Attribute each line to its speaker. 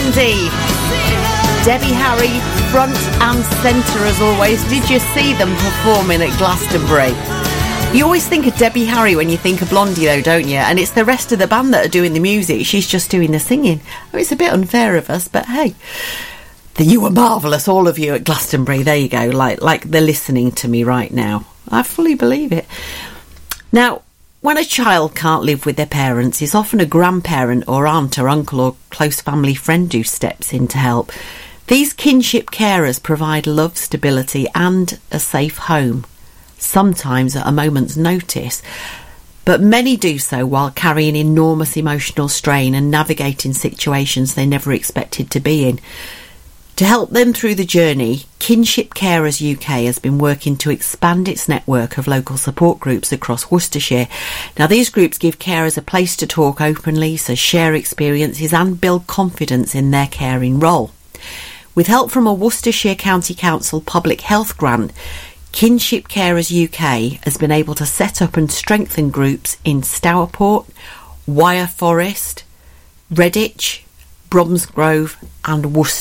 Speaker 1: Blondie. Debbie Harry, front and centre as always. Did you see them performing at Glastonbury? You always think of Debbie Harry when you think of Blondie though, don't you? And it's the rest of the band that are doing the music. She's just doing the singing. Oh, it's a bit unfair of us, but hey. You were marvellous, all of you at Glastonbury. There you go, like they're listening to me right now. I fully believe it. Now, when a child can't live with their parents, it's often a grandparent or aunt or uncle or close family friend who steps in to help. These kinship carers provide love, stability and a safe home, sometimes at a moment's notice. But many do so while carrying enormous emotional strain and navigating situations they never expected to be in. To help them through the journey, Kinship Carers UK has been working to expand its network of local support groups across Worcestershire. Now, these groups give carers a place to talk openly, so share experiences and build confidence in their caring role. With help from a Worcestershire County Council public health grant, Kinship Carers UK has been able to set up and strengthen groups in Stourport, Wyre Forest, Redditch, Bromsgrove and Worcester.